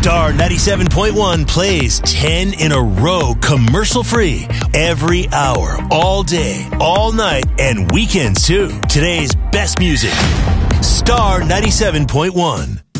Star 97.1 plays 10 in a row commercial-free every hour, all day, all night, and weekends too. Today's best music. Star 97.1.